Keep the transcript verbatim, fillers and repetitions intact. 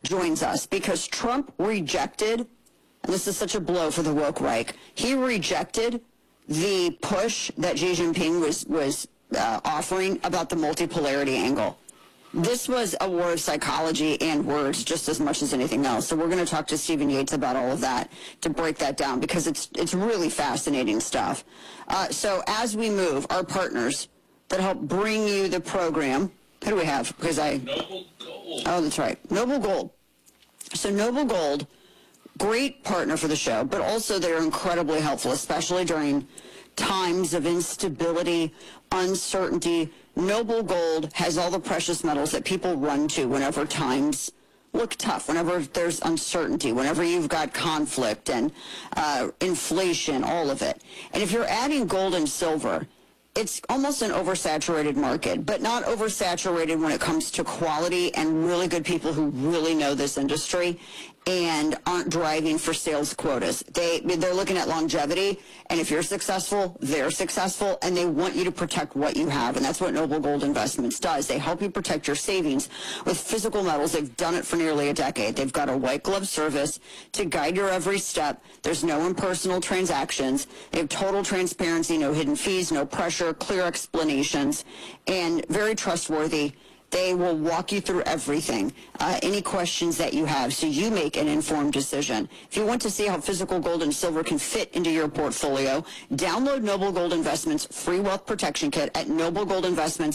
joins us because Trump rejected, and this is such a blow for the woke right, he rejected the push that Xi Jinping was, was uh, offering about the multipolarity angle. This was a war of psychology and words just as much as anything else. So we're going to talk to Stephen Yates about all of that to break that down because it's it's really fascinating stuff. Uh, so as we move, our partners that help bring you the program, who do we have? Because I Noble Gold. Oh, that's right, Noble Gold. So Noble Gold, great partner for the show, but also they're incredibly helpful, especially during times of instability, uncertainty. Noble Gold has all the precious metals that people run to whenever times look tough, whenever there's uncertainty, whenever you've got conflict and uh, inflation, all of it. And if you're adding gold and silver, it's almost an oversaturated market, but not oversaturated when it comes to quality and really good people who really know this industry and aren't driving for sales quotas. They, they're looking at longevity, and if you're successful, they're successful, and they want you to protect what you have, and that's what Noble Gold Investments does. They help you protect your savings with physical metals. They've done it for nearly a decade. They've got a white glove service to guide your every step. There's no impersonal transactions. They have total transparency, no hidden fees, no pressure, clear explanations, and very trustworthy. They will walk you through everything, uh, any questions that you have, so you make an informed decision. If you want to see how physical gold and silver can fit into your portfolio, download Noble Gold Investments free wealth protection kit at noble gold investments